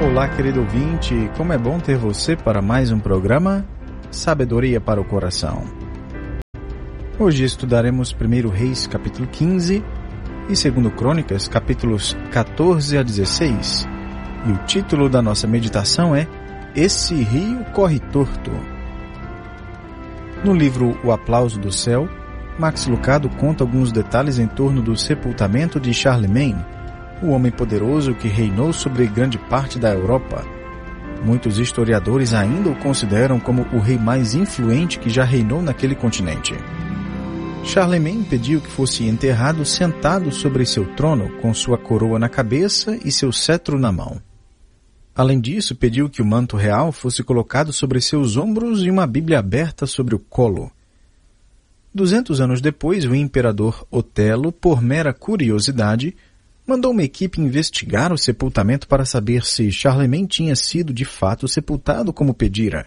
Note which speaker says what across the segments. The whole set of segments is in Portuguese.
Speaker 1: Olá, querido ouvinte, como é bom ter você para mais um programa Sabedoria para o Coração. Hoje estudaremos 1 Reis, capítulo 15, e 2 Crônicas, capítulos 14 a 16. E o título da nossa meditação é Esse Rio Corre Torto. No livro O Aplauso do Céu, Max Lucado conta alguns detalhes em torno do sepultamento de Charlemagne, o homem poderoso que reinou sobre grande parte da Europa. Muitos historiadores ainda o consideram como o rei mais influente que já reinou naquele continente. Charlemagne pediu que fosse enterrado sentado sobre seu trono, com sua coroa na cabeça e seu cetro na mão. Além disso, pediu que o manto real fosse colocado sobre seus ombros e uma Bíblia aberta sobre o colo. 200 anos depois, o imperador Otelo, por mera curiosidade, mandou uma equipe investigar o sepultamento para saber se Charlemagne tinha sido de fato sepultado como pedira.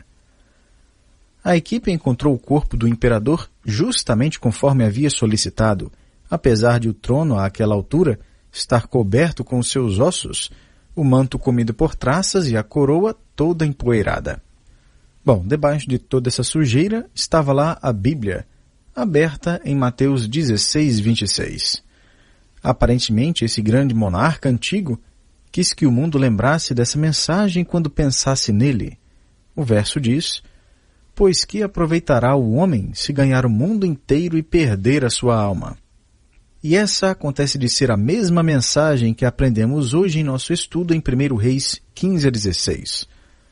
Speaker 1: A equipe encontrou o corpo do imperador justamente conforme havia solicitado, apesar de o trono, àquela altura, estar coberto com seus ossos, o manto comido por traças e a coroa toda empoeirada. Bom, debaixo de toda essa sujeira estava lá a Bíblia, aberta em Mateus 16, 26. Aparentemente, esse grande monarca antigo quis que o mundo lembrasse dessa mensagem quando pensasse nele. O verso diz: pois que aproveitará o homem se ganhar o mundo inteiro e perder a sua alma? E essa acontece de ser a mesma mensagem que aprendemos hoje em nosso estudo em 1 Reis 15 a 16.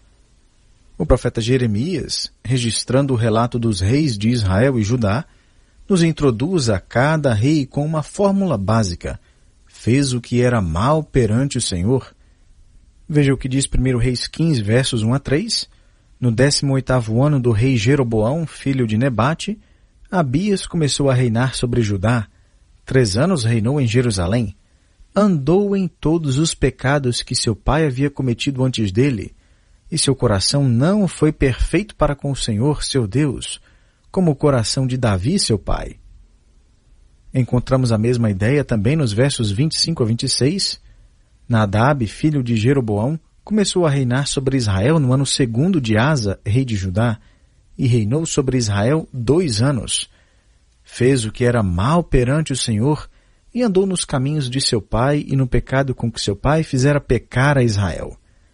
Speaker 1: O profeta Jeremias, registrando o relato dos reis de Israel e Judá, nos introduz a cada rei com uma fórmula básica. Fez o que era mal perante o Senhor. Veja o que diz 1 Reis 15, versos 1 a 3. No 18º ano do rei Jeroboão, filho de Nebate, Abias começou a reinar sobre Judá. 3 anos reinou em Jerusalém. Andou em todos os pecados que seu pai havia cometido antes dele, e seu coração não foi perfeito para com o Senhor, seu Deus, como o coração de Davi, seu pai. Encontramos a mesma ideia também nos versos 25 a 26. Nadab, filho de Jeroboão, começou a reinar sobre Israel no ano 2º de Asa, rei de Judá, e reinou sobre Israel 2 anos. Fez o que era mal perante o Senhor, e andou nos caminhos de seu pai e no pecado com que seu pai fizera pecar a Israel.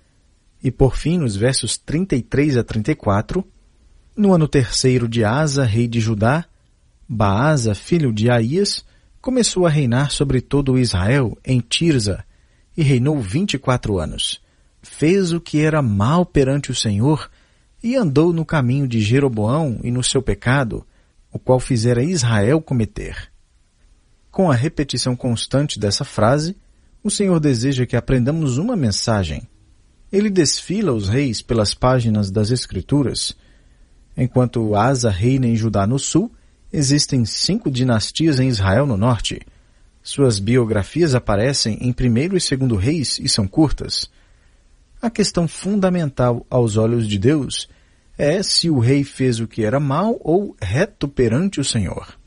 Speaker 1: E por fim, nos versos 33 a 34, no ano 3º de Asa, rei de Judá, Baasa, filho de Aías, começou a reinar sobre todo o Israel em Tirza, e reinou 24 anos. Fez o que era mal perante o Senhor, e andou no caminho de Jeroboão e no seu pecado, o qual fizera Israel cometer. Com a repetição constante dessa frase, o Senhor deseja que aprendamos uma mensagem. Ele desfila os reis pelas páginas das Escrituras. Enquanto Asa reina em Judá no sul, existem 5 dinastias em Israel no norte. Suas biografias aparecem em 1º e 2º Reis e são curtas. A questão fundamental aos olhos de Deus é se o rei fez o que era mal ou reto perante o Senhor.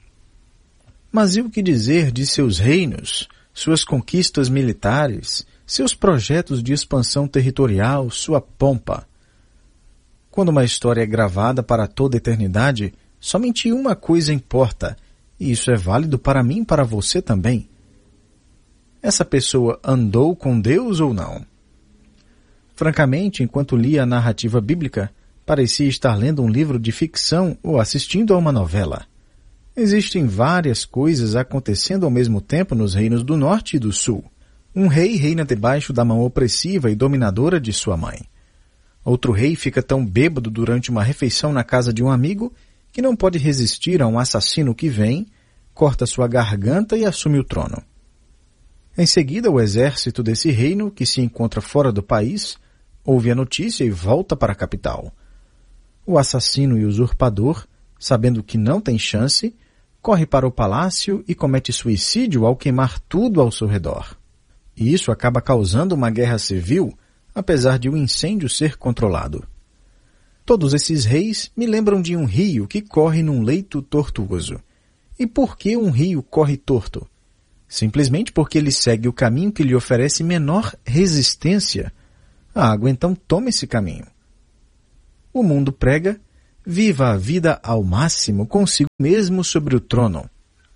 Speaker 1: Mas e o que dizer de seus reinos, suas conquistas militares, seus projetos de expansão territorial, sua pompa? Quando uma história é gravada para toda a eternidade, somente uma coisa importa, e isso é válido para mim e para você também. Essa pessoa andou com Deus ou não? Francamente, enquanto lia a narrativa bíblica, parecia estar lendo um livro de ficção ou assistindo a uma novela. Existem várias coisas acontecendo ao mesmo tempo nos reinos do norte e do sul. Um rei reina debaixo da mão opressiva e dominadora de sua mãe. Outro rei fica tão bêbado durante uma refeição na casa de um amigo que não pode resistir a um assassino que vem, corta sua garganta e assume o trono. Em seguida, o exército desse reino, que se encontra fora do país, ouve a notícia e volta para a capital. O assassino e usurpador, sabendo que não tem chance, corre para o palácio e comete suicídio ao queimar tudo ao seu redor. E isso acaba causando uma guerra civil, apesar de o incêndio ser controlado. Todos esses reis me lembram de um rio que corre num leito tortuoso. E por que um rio corre torto? Simplesmente porque ele segue o caminho que lhe oferece menor resistência. a água então toma esse caminho. O mundo prega: viva a vida ao máximo consigo mesmo sobre o trono.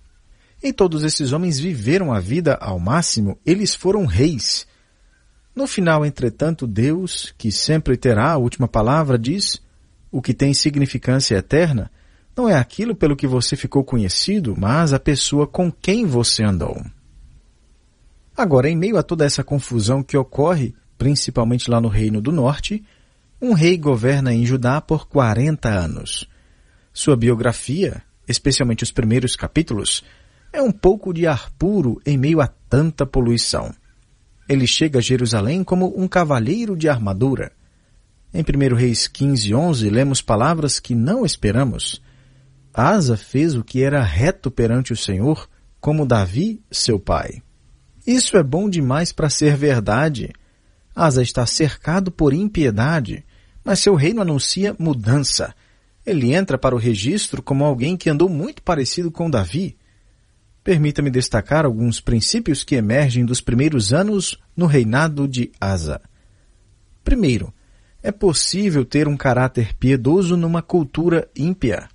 Speaker 1: E todos esses homens viveram a vida ao máximo, eles foram reis. No final, entretanto, Deus, que sempre terá a última palavra, diz: o que tem significância eterna não é aquilo pelo que você ficou conhecido, mas a pessoa com quem você andou. Agora, em meio a toda essa confusão que ocorre, principalmente lá no Reino do Norte, um rei governa em Judá por 40 anos. Sua biografia, especialmente os primeiros capítulos, é um pouco de ar puro em meio a tanta poluição. Ele chega a Jerusalém como um cavalheiro de armadura. Em 1 Reis 15:11, lemos palavras que não esperamos. Asa fez o que era reto perante o Senhor, como Davi, seu pai. Isso é bom demais para ser verdade. Asa está cercado por impiedade, mas seu reino anuncia mudança. Ele entra para o registro como alguém que andou muito parecido com Davi. Permita-me destacar alguns princípios que emergem dos primeiros anos no reinado de Asa. Primeiro, é possível ter um caráter piedoso numa cultura ímpia.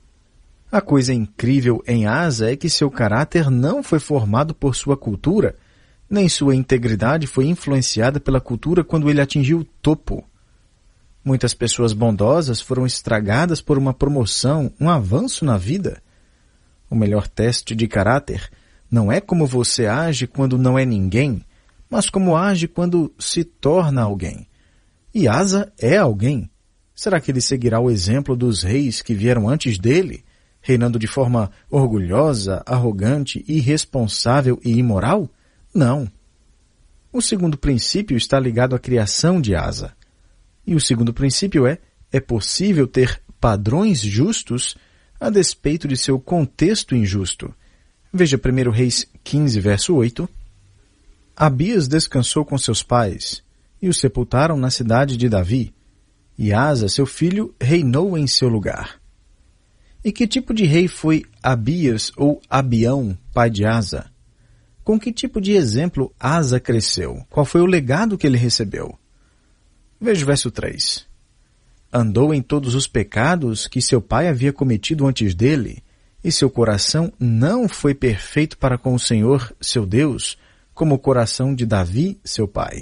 Speaker 1: A coisa incrível em Asa é que seu caráter não foi formado por sua cultura, nem sua integridade foi influenciada pela cultura quando ele atingiu o topo. Muitas pessoas bondosas foram estragadas por uma promoção, um avanço na vida. O melhor teste de caráter não é como você age quando não é ninguém, mas como age quando se torna alguém. E Asa é alguém. Será que ele seguirá o exemplo dos reis que vieram antes dele, reinando de forma orgulhosa, arrogante, irresponsável e imoral? Não. O segundo princípio está ligado à criação de Asa. E o segundo princípio é possível ter padrões justos a despeito de seu contexto injusto. Veja 1 Reis 15, verso 8. Abias descansou com seus pais, e o sepultaram na cidade de Davi, e Asa, seu filho, reinou em seu lugar. E que tipo de rei foi Abias ou Abião, pai de Asa? Com que tipo de exemplo Asa cresceu? Qual foi o legado que ele recebeu? Veja o verso 3. Andou em todos os pecados que seu pai havia cometido antes dele, e seu coração não foi perfeito para com o Senhor, seu Deus, como o coração de Davi, seu pai.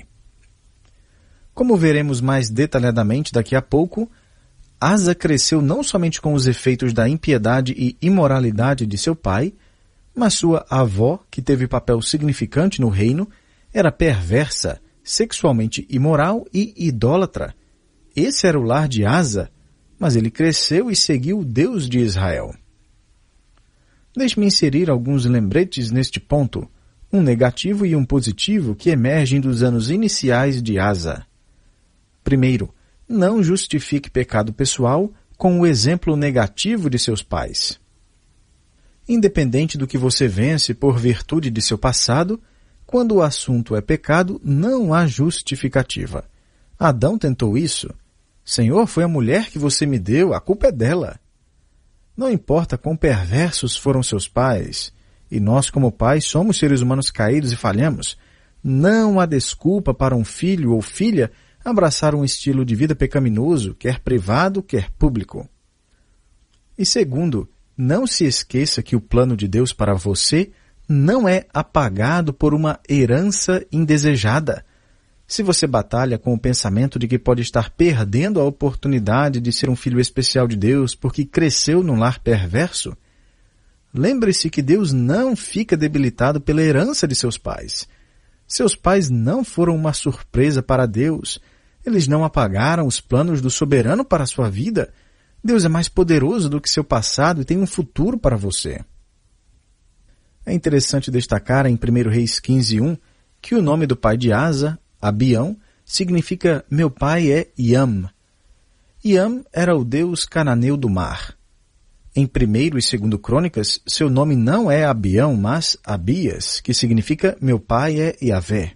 Speaker 1: Como veremos mais detalhadamente daqui a pouco, Asa cresceu não somente com os efeitos da impiedade e imoralidade de seu pai, mas sua avó, que teve papel significante no reino, era perversa, sexualmente imoral e idólatra. Esse era o lar de Asa, mas ele cresceu e seguiu o Deus de Israel. Deixe-me inserir alguns lembretes neste ponto, um negativo e um positivo que emergem dos anos iniciais de Asa. Primeiro, não justifique pecado pessoal com o exemplo negativo de seus pais. Independente do que você vence por virtude de seu passado, quando o assunto é pecado, não há justificativa. Adão tentou isso. Senhor, foi a mulher que você me deu, a culpa é dela. Não importa quão perversos foram seus pais, e nós como pais somos seres humanos caídos e falhamos, não há desculpa para um filho ou filha abraçar um estilo de vida pecaminoso, quer privado, quer público. E segundo, não se esqueça que o plano de Deus para você não é apagado por uma herança indesejada. Se você batalha com o pensamento de que pode estar perdendo a oportunidade de ser um filho especial de Deus porque cresceu num lar perverso, lembre-se que Deus não fica debilitado pela herança de seus pais. Seus pais não foram uma surpresa para Deus. Eles não apagaram os planos do soberano para a sua vida. Deus é mais poderoso do que seu passado e tem um futuro para você. É interessante destacar em 1 Reis 15:1 que o nome do pai de Asa, Abião, significa meu pai é Iam. Iam era o deus cananeu do mar. Em 1 e 2 Crônicas, seu nome não é Abião, mas Abias, que significa meu pai é Iavé.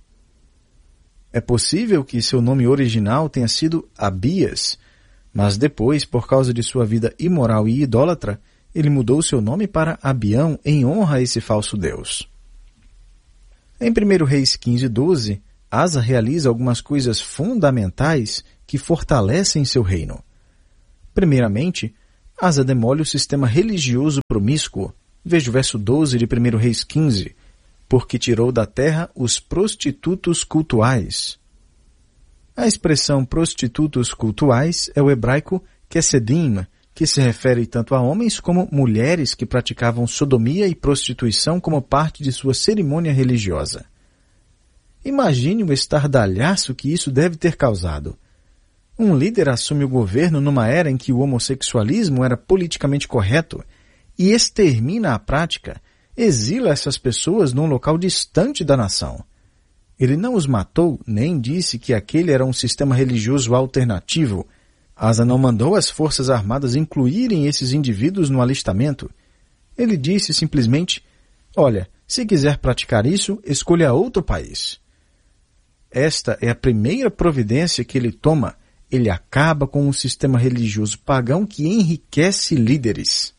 Speaker 1: É possível que seu nome original tenha sido Abias, mas depois, por causa de sua vida imoral e idólatra, ele mudou seu nome para Abião em honra a esse falso deus. Em 1 Reis 15:12, Asa realiza algumas coisas fundamentais que fortalecem seu reino. Primeiramente, Asa demole o sistema religioso promíscuo. Veja o verso 12 de 1 Reis 15. Porque tirou da terra os prostitutos cultuais. A expressão prostitutos cultuais é o hebraico kesedim, que se refere tanto a homens como mulheres que praticavam sodomia e prostituição como parte de sua cerimônia religiosa. Imagine o estardalhaço que isso deve ter causado. Um líder assume o governo numa era em que o homossexualismo era politicamente correto e extermina a prática, exila essas pessoas num local distante da nação. Ele não os matou, nem disse que aquele era um sistema religioso alternativo. Asa não mandou as forças armadas incluírem esses indivíduos no alistamento. Ele disse simplesmente, olha, se quiser praticar isso, escolha outro país. Esta é a primeira providência que ele toma. Ele acaba com um sistema religioso pagão que enriquece líderes.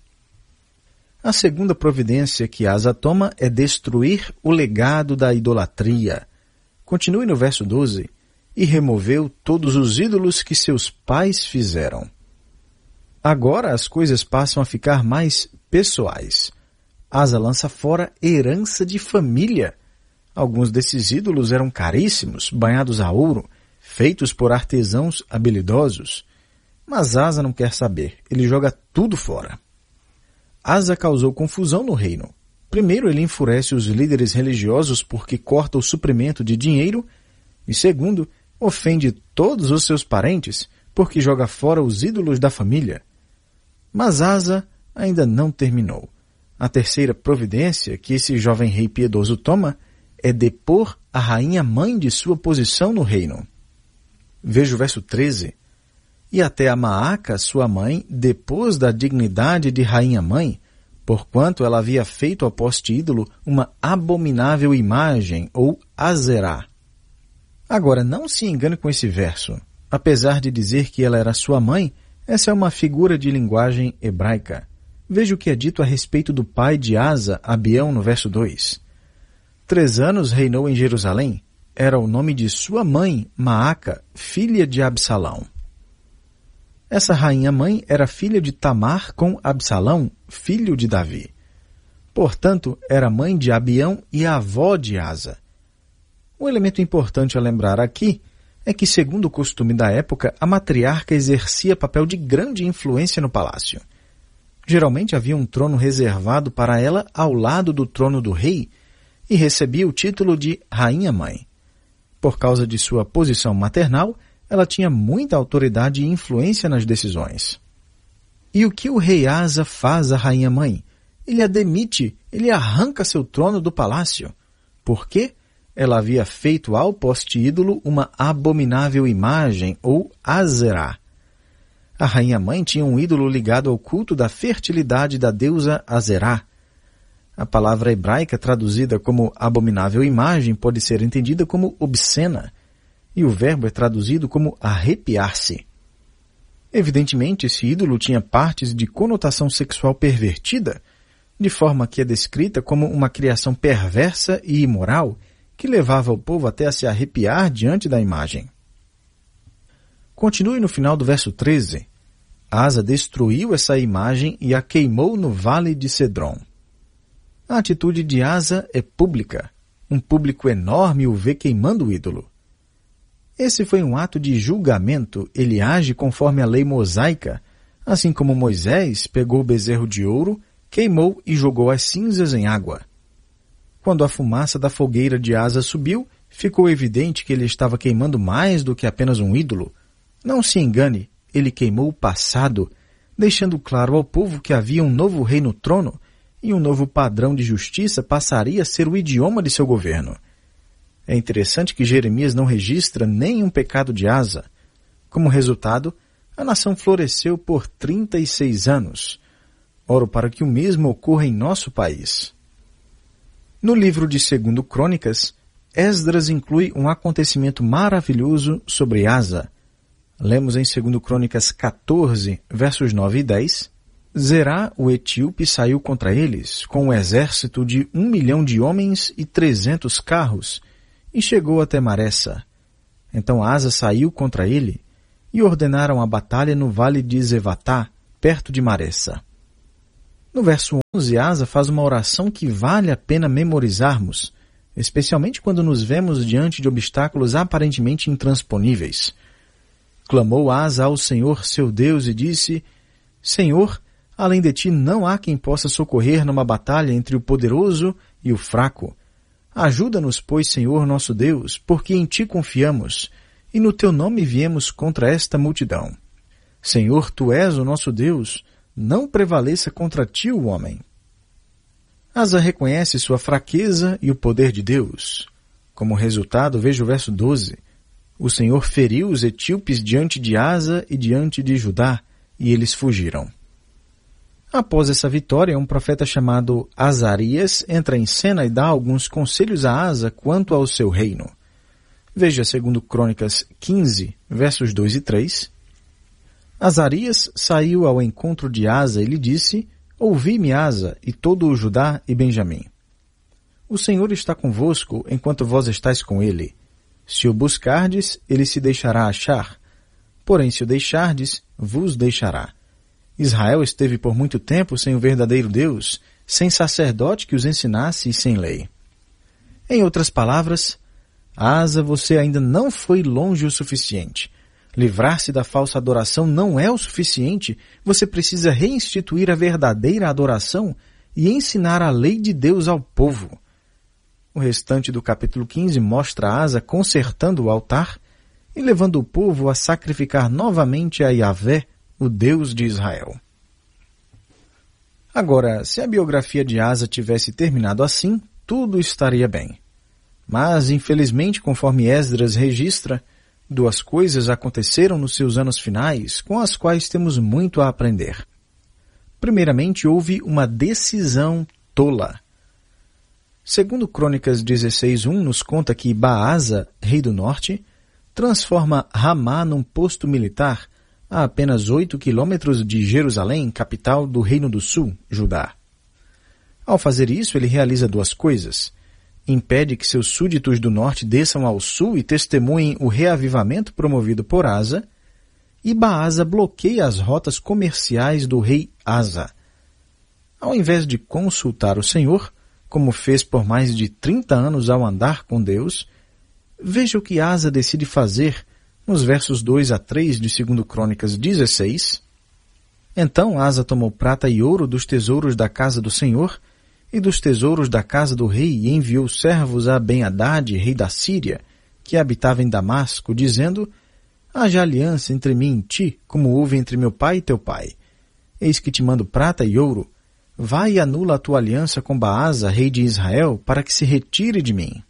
Speaker 1: A segunda providência que Asa toma é destruir o legado da idolatria. Continue no verso 12. E removeu todos os ídolos que seus pais fizeram. Agora as coisas passam a ficar mais pessoais. Asa lança fora herança de família. Alguns desses ídolos eram caríssimos, banhados a ouro, feitos por artesãos habilidosos. Mas Asa não quer saber, ele joga tudo fora. Asa causou confusão no reino. Primeiro, ele enfurece os líderes religiosos porque corta o suprimento de dinheiro, e segundo, ofende todos os seus parentes porque joga fora os ídolos da família. Mas Asa ainda não terminou. A terceira providência que esse jovem rei piedoso toma é depor a rainha-mãe de sua posição no reino. Veja o verso 13. E até a Maaca, sua mãe, depôs da dignidade de rainha-mãe, porquanto ela havia feito ao poste ídolo uma abominável imagem, ou Azerá. Agora, não se engane com esse verso. Apesar de dizer que ela era sua mãe, essa é uma figura de linguagem hebraica. Veja o que é dito a respeito do pai de Asa, Abião, no verso 2. 3 anos reinou em Jerusalém. Era o nome de sua mãe, Maaca, filha de Absalão. Essa rainha-mãe era filha de Tamar com Absalão, filho de Davi. Portanto, era mãe de Abião e avó de Asa. Um elemento importante a lembrar aqui é que, segundo o costume da época, a matriarca exercia papel de grande influência no palácio. Geralmente havia um trono reservado para ela ao lado do trono do rei e recebia o título de rainha-mãe. Por causa de sua posição maternal, ela tinha muita autoridade e influência nas decisões. E o que o rei Asa faz à rainha-mãe? Ele a demite, ele arranca seu trono do palácio. Por quê? Ela havia feito ao poste ídolo uma abominável imagem, ou Azerá. A rainha-mãe tinha um ídolo ligado ao culto da fertilidade da deusa Azerá. A palavra hebraica traduzida como abominável imagem pode ser entendida como obscena, e o verbo é traduzido como arrepiar-se. Evidentemente, esse ídolo tinha partes de conotação sexual pervertida, de forma que é descrita como uma criação perversa e imoral, que levava o povo até a se arrepiar diante da imagem. Continue no final do verso 13. Asa destruiu essa imagem e a queimou no vale de Cedron. A atitude de Asa é pública. Um público enorme o vê queimando o ídolo. Esse foi um ato de julgamento. Ele age conforme a lei mosaica, assim como Moisés pegou o bezerro de ouro, queimou e jogou as cinzas em água. Quando a fumaça da fogueira de Asa subiu, ficou evidente que ele estava queimando mais do que apenas um ídolo. Não se engane, ele queimou o passado, deixando claro ao povo que havia um novo rei no trono e um novo padrão de justiça passaria a ser o idioma de seu governo. É interessante que Jeremias não registra nenhum pecado de Asa. Como resultado, a nação floresceu por 36 anos. Oro para que o mesmo ocorra em nosso país. No livro de 2 Crônicas, Esdras inclui um acontecimento maravilhoso sobre Asa. Lemos em 2 Crônicas 14, versos 9 e 10, Zerá, o etíope, saiu contra eles, com um exército de 1 milhão de homens e 300 carros, e chegou até Maressa. Então Asa saiu contra ele e ordenaram a batalha no vale de Zevatá, perto de Maressa. No verso 11, Asa faz uma oração que vale a pena memorizarmos, especialmente quando nos vemos diante de obstáculos aparentemente intransponíveis. Clamou Asa ao Senhor seu Deus e disse: Senhor, além de ti não há quem possa socorrer numa batalha entre o poderoso e o fraco. Ajuda-nos, pois, Senhor nosso Deus, porque em ti confiamos, e no teu nome viemos contra esta multidão. Senhor, tu és o nosso Deus, não prevaleça contra ti o homem. Asa reconhece sua fraqueza e o poder de Deus. Como resultado, veja o verso 12. O Senhor feriu os etíopes diante de Asa e diante de Judá, e eles fugiram. Após essa vitória, um profeta chamado Azarias entra em cena e dá alguns conselhos a Asa quanto ao seu reino. Veja 2 Crônicas 15, versos 2 e 3. Azarias saiu ao encontro de Asa e lhe disse: Ouvi-me, Asa, e todo o Judá e Benjamim. O Senhor está convosco enquanto vós estáis com ele. Se o buscardes, ele se deixará achar. Porém, se o deixardes, vos deixará. Israel esteve por muito tempo sem o verdadeiro Deus, sem sacerdote que os ensinasse e sem lei. Em outras palavras, Asa, você ainda não foi longe o suficiente. Livrar-se da falsa adoração não é o suficiente, você precisa reinstituir a verdadeira adoração e ensinar a lei de Deus ao povo. O restante do capítulo 15 mostra Asa consertando o altar e levando o povo a sacrificar novamente a Yahvé, o Deus de Israel. Agora, se a biografia de Asa tivesse terminado assim, tudo estaria bem. Mas, infelizmente, conforme Esdras registra, duas coisas aconteceram nos seus anos finais, com as quais temos muito a aprender. Primeiramente, houve uma decisão tola. Segundo Crônicas 16:1 nos conta que Baasa, rei do norte, transforma Ramá num posto militar a apenas 8 quilômetros de Jerusalém, capital do Reino do Sul, Judá. Ao fazer isso, ele realiza duas coisas. Impede que seus súditos do norte desçam ao sul e testemunhem o reavivamento promovido por Asa, e Baasa bloqueia as rotas comerciais do rei Asa. Ao invés de consultar o Senhor, como fez por mais de 30 anos ao andar com Deus, veja o que Asa decide fazer nos versos 2 a 3 de 2 Crônicas 16. Então Asa tomou prata e ouro dos tesouros da casa do Senhor e dos tesouros da casa do rei e enviou servos a Ben-Hadad, rei da Síria, que habitava em Damasco, dizendo: Haja aliança entre mim e ti, como houve entre meu pai e teu pai. Eis que te mando prata e ouro. Vai e anula a tua aliança com Baasa, rei de Israel, para que se retire de mim.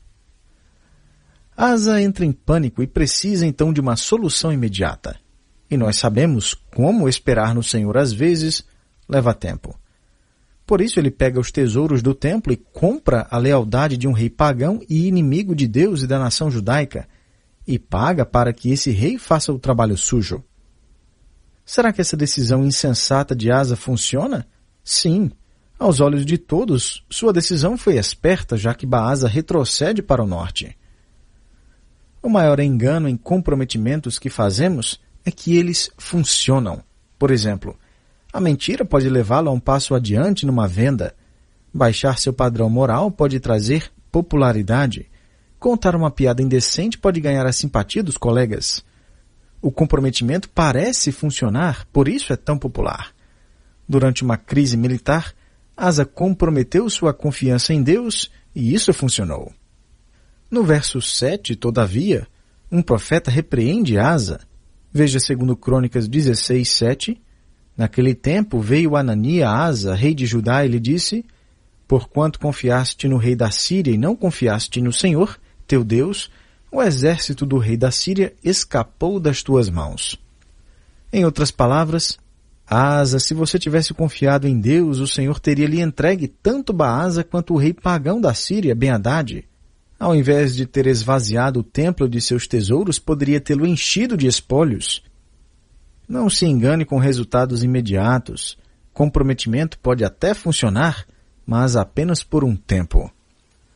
Speaker 1: Asa entra em pânico e precisa então de uma solução imediata. E nós sabemos como esperar no Senhor às vezes leva tempo. Por isso ele pega os tesouros do templo e compra a lealdade de um rei pagão e inimigo de Deus e da nação judaica, e paga para que esse rei faça o trabalho sujo. Será que essa decisão insensata de Asa funciona? Sim. Aos olhos de todos, sua decisão foi esperta, já que Baasa retrocede para o norte. O maior engano em comprometimentos que fazemos é que eles funcionam. Por exemplo, a mentira pode levá-lo a um passo adiante numa venda. Baixar seu padrão moral pode trazer popularidade. Contar uma piada indecente pode ganhar a simpatia dos colegas. O comprometimento parece funcionar, por isso é tão popular. Durante uma crise militar, Asa comprometeu sua confiança em Deus e isso funcionou. No verso 7, todavia, um profeta repreende Asa. Veja 2 Crônicas 16:7. Naquele tempo veio Anania a Asa, rei de Judá, e lhe disse: Porquanto confiaste no rei da Síria e não confiaste no Senhor, teu Deus, o exército do rei da Síria escapou das tuas mãos. Em outras palavras, Asa, se você tivesse confiado em Deus, o Senhor teria lhe entregue tanto Baasa quanto o rei pagão da Síria, Ben-Hadad. Ao invés de ter esvaziado o templo de seus tesouros, poderia tê-lo enchido de espólios. Não se engane com resultados imediatos. Comprometimento pode até funcionar, mas apenas por um tempo.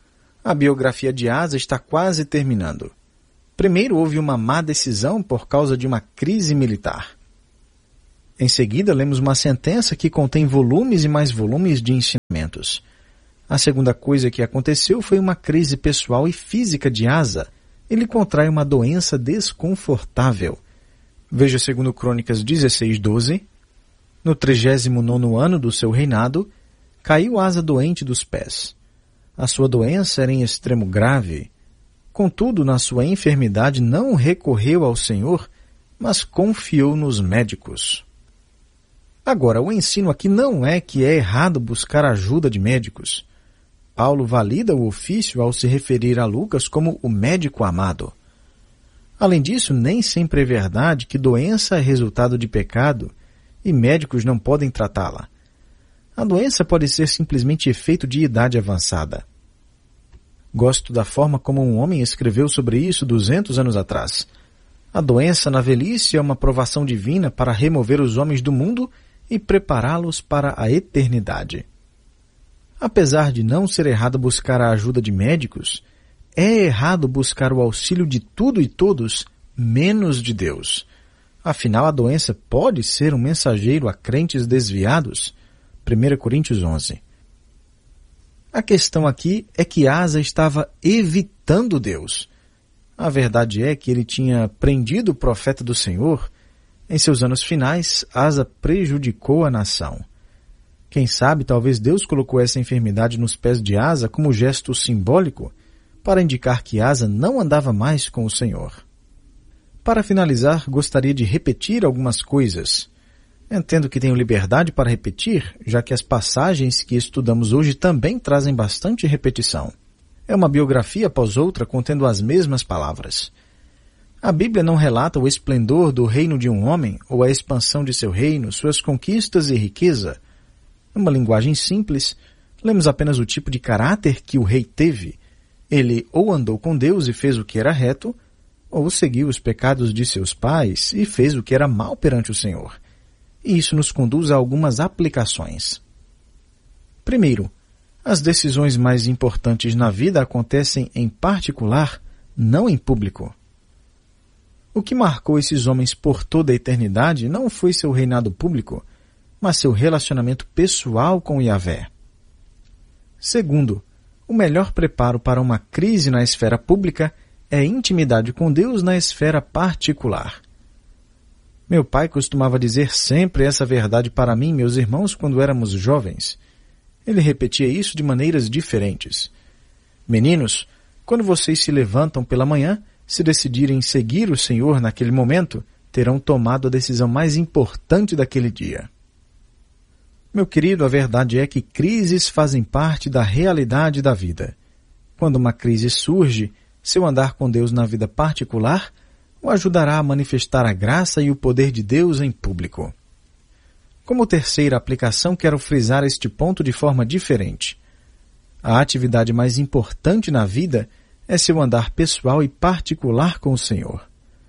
Speaker 1: A biografia de Asa está quase terminando. Primeiro houve uma má decisão por causa de uma crise militar. Em seguida, lemos uma sentença que contém volumes e mais volumes de ensinamentos. A segunda coisa que aconteceu foi uma crise pessoal e física de Asa. Ele contrai uma doença desconfortável. Veja 2 Crônicas 16:12. No 39º ano do seu reinado, caiu Asa doente dos pés. A sua doença era em extremo grave. Contudo, na sua enfermidade não recorreu ao Senhor, mas confiou nos médicos. Agora, o ensino aqui não é que é errado buscar ajuda de médicos. Paulo valida o ofício ao se referir a Lucas como o médico amado. Além disso, nem sempre é verdade que doença é resultado de pecado e médicos não podem tratá-la. A doença pode ser simplesmente efeito de idade avançada. Gosto da forma como um homem escreveu sobre isso 200 anos atrás. A doença na velhice é uma provação divina para remover os homens do mundo e prepará-los para a eternidade. Apesar de não ser errado buscar a ajuda de médicos, é errado buscar o auxílio de tudo e todos, menos de Deus. Afinal, a doença pode ser um mensageiro a crentes desviados. 1 Coríntios 11. A questão aqui é que Asa estava evitando Deus. A verdade é que ele tinha prendido o profeta do Senhor. Em seus anos finais, Asa prejudicou a nação. Quem sabe, talvez Deus colocou essa enfermidade nos pés de Asa como gesto simbólico para indicar que Asa não andava mais com o Senhor. Para finalizar, gostaria de repetir algumas coisas. Entendo que tenho liberdade para repetir, já que as passagens que estudamos hoje também trazem bastante repetição. É uma biografia após outra contendo as mesmas palavras. A Bíblia não relata o esplendor do reino de um homem ou a expansão de seu reino, suas conquistas e riqueza. Numa linguagem simples, lemos apenas o tipo de caráter que o rei teve. Ele ou andou com Deus e fez o que era reto, ou seguiu os pecados de seus pais e fez o que era mal perante o Senhor. E isso nos conduz a algumas aplicações. Primeiro, as decisões mais importantes na vida acontecem em particular, não em público. O que marcou esses homens por toda a eternidade não foi seu reinado público, mas seu relacionamento pessoal com Yahvé. Segundo, o melhor preparo para uma crise na esfera pública é intimidade com Deus na esfera particular. Meu pai costumava dizer sempre essa verdade para mim e meus irmãos quando éramos jovens. Ele repetia isso de maneiras diferentes. Meninos, quando vocês se levantam pela manhã, se decidirem seguir o Senhor naquele momento, terão tomado a decisão mais importante daquele dia. Meu querido, a verdade é que crises fazem parte da realidade da vida. Quando uma crise surge, seu andar com Deus na vida particular o ajudará a manifestar a graça e o poder de Deus em público. Como terceira aplicação, quero frisar este ponto de forma diferente. A atividade mais importante na vida é seu andar pessoal e particular com o Senhor.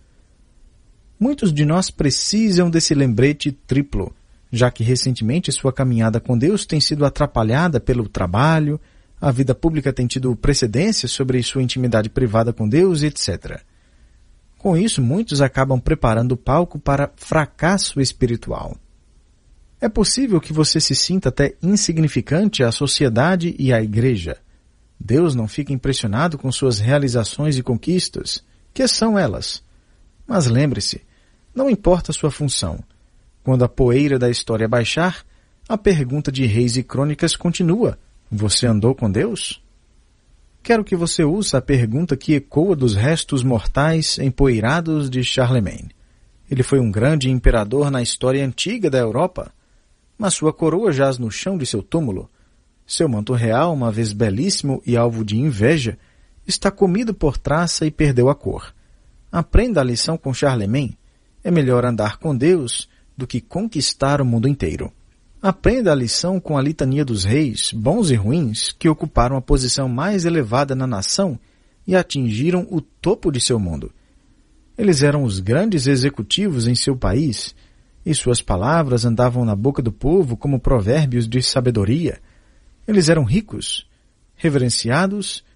Speaker 1: Muitos de nós precisam desse lembrete triplo, já que recentemente sua caminhada com Deus tem sido atrapalhada pelo trabalho, a vida pública tem tido precedência sobre sua intimidade privada com Deus, etc. Com isso, muitos acabam preparando o palco para fracasso espiritual. É possível que você se sinta até insignificante à sociedade e à igreja. Deus não fica impressionado com suas realizações e conquistas. Que são elas? Mas lembre-se, não importa sua função. Quando a poeira da história baixar, a pergunta de Reis e Crônicas continua. Você andou com Deus? Quero que você ouça a pergunta que ecoa dos restos mortais empoeirados de Charlemagne. Ele foi um grande imperador na história antiga da Europa, mas sua coroa jaz no chão de seu túmulo. Seu manto real, uma vez belíssimo e alvo de inveja, está comido por traça e perdeu a cor. Aprenda a lição com Charlemagne. É melhor andar com Deus do que conquistar o mundo inteiro. Aprenda a lição com a litania dos reis, bons e ruins, que ocuparam a posição mais elevada na nação e atingiram o topo de seu mundo. Eles eram os grandes executivos em seu país, e suas palavras andavam na boca do povo como provérbios de sabedoria. Eles eram ricos, reverenciados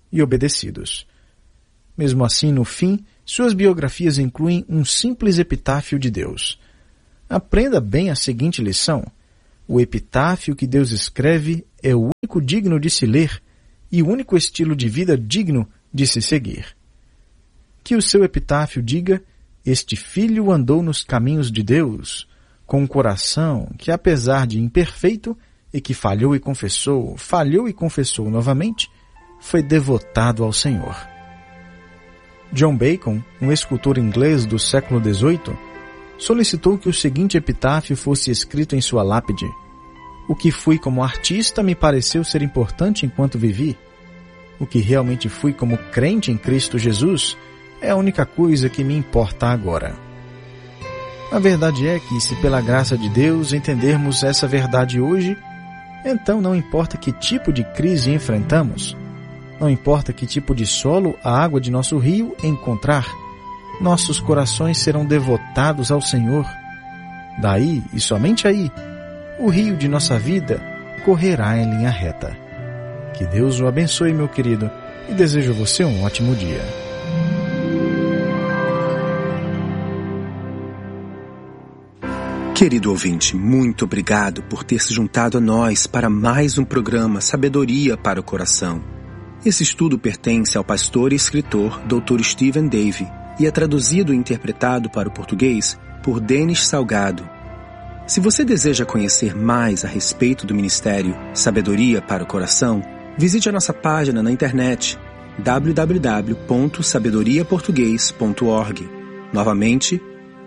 Speaker 1: e obedecidos. Mesmo assim, no fim, suas biografias incluem um simples epitáfio de Deus. Aprenda bem a seguinte lição: o epitáfio que Deus escreve é o único digno de se ler e o único estilo de vida digno de se seguir. Que o seu epitáfio diga: este filho andou nos caminhos de Deus, com um coração que, apesar de imperfeito, e que falhou e confessou novamente, foi devotado ao Senhor. John Bacon, um escultor inglês do século XVIII, solicitou que o seguinte epitáfio fosse escrito em sua lápide: o que fui como artista me pareceu ser importante enquanto vivi. O que realmente fui como crente em Cristo Jesus é a única coisa que me importa agora. A verdade é que, se pela graça de Deus entendermos essa verdade hoje, então não importa que tipo de crise enfrentamos, não importa que tipo de solo a água de nosso rio encontrar, nossos corações serão devotados ao Senhor. Daí, e somente aí, o rio de nossa vida correrá em linha reta. Que Deus o abençoe, meu querido, e desejo a você um ótimo dia.
Speaker 2: Querido ouvinte, muito obrigado por ter se juntado a nós para mais um programa Sabedoria para o Coração. Esse estudo pertence ao pastor e escritor Dr. Stephen Davey e é traduzido e interpretado para o português por Denis Salgado. Se você deseja conhecer mais a respeito do ministério Sabedoria para o Coração, visite a nossa página na internet www.sabedoriaportugues.org. Novamente,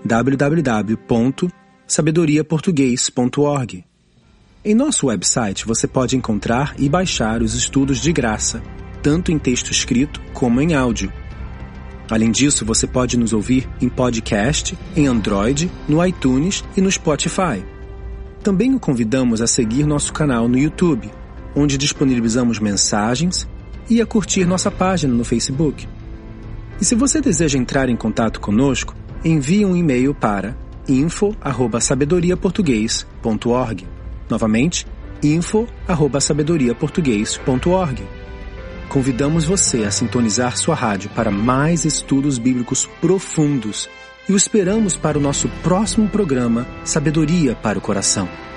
Speaker 2: www.sabedoriaportugues.org. Em nosso website você pode encontrar e baixar os estudos de graça, tanto em texto escrito como em áudio. Além disso, você pode nos ouvir em podcast, em Android, no iTunes e no Spotify. Também o convidamos a seguir nosso canal no YouTube, onde disponibilizamos mensagens, e a curtir nossa página no Facebook. E se você deseja entrar em contato conosco, envie um e-mail para info@sabedoriaportugues.org. Novamente, info@sabedoriaportugues.org. Convidamos você a sintonizar sua rádio para mais estudos bíblicos profundos e o esperamos para o nosso próximo programa Sabedoria para o Coração.